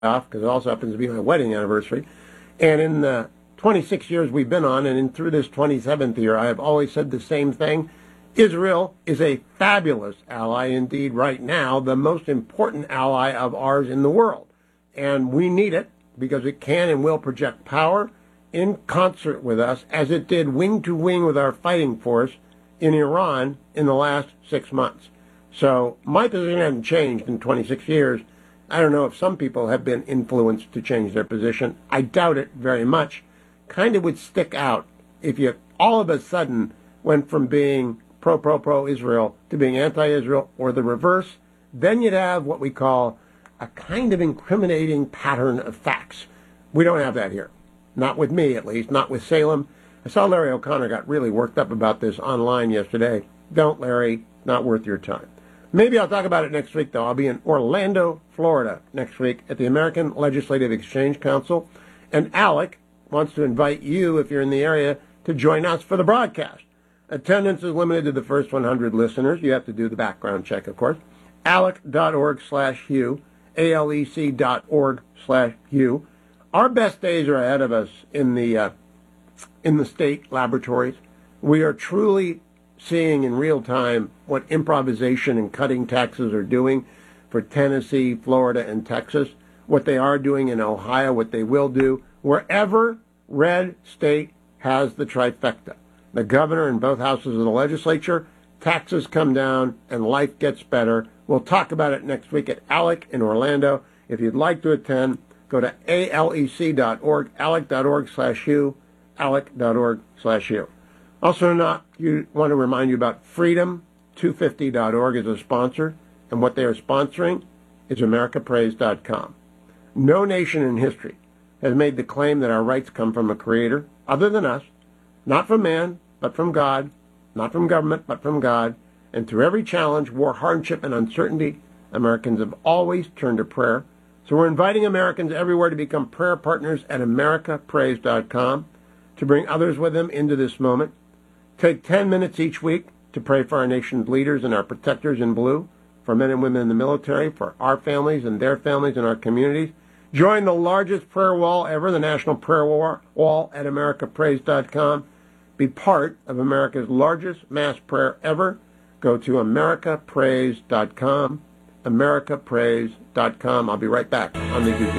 off because it also happens to be my wedding anniversary. And in the 26 years we've been on, and through this 27th year, I have always said the same thing. Israel is a fabulous ally indeed right now, the most important ally of ours in the world. And we need it because it can and will project power in concert with us, as it did wing to wing with our fighting force in Iran in the last 6 months. So my position hasn't changed in 26 years. I don't know if some people have been influenced to change their position. I doubt it very much. Kind of would stick out if you all of a sudden went from being pro-Israel to being anti-Israel or the reverse. Then you'd have what we call a kind of incriminating pattern of facts. We don't have that here. Not with me, at least. Not with Salem. I saw Larry O'Connor got really worked up about this online yesterday. Don't, Larry. Not worth your time. Maybe I'll talk about it next week, though. I'll be in Orlando, Florida next week at the American Legislative Exchange Council. And Alec wants to invite you, if you're in the area, to join us for the broadcast. Attendance is limited to the first 100 listeners. You have to do the background check, of course. alec.org/Hugh, alec.org/Hugh. Our best days are ahead of us in the state laboratories. We are truly seeing in real time what improvisation and cutting taxes are doing for Tennessee, Florida, and Texas, what they are doing in Ohio, what they will do. Wherever red state has the trifecta, the governor and both houses of the legislature, taxes come down and life gets better. We'll talk about it next week at ALEC in Orlando. If you'd like to attend, go to alec.org, alec.org/Hugh, alec.org/Hugh. Also, you want to remind you about freedom250.org as a sponsor, and what they are sponsoring is americapraise.com. No nation in history has made the claim that our rights come from a creator other than us, not from man, but from God, not from government, but from God. And through every challenge, war, hardship, and uncertainty, Americans have always turned to prayer. So we're inviting Americans everywhere to become prayer partners at americapraise.com, to bring others with them into this moment. Take 10 minutes each week to pray for our nation's leaders and our protectors in blue, for men and women in the military, for our families and their families in our communities. Join the largest prayer wall ever, the National Prayer Wall at americapraise.com. Be part of America's largest mass prayer ever. Go to americapraise.com, americapraise.com. I'll be right back on the Good News.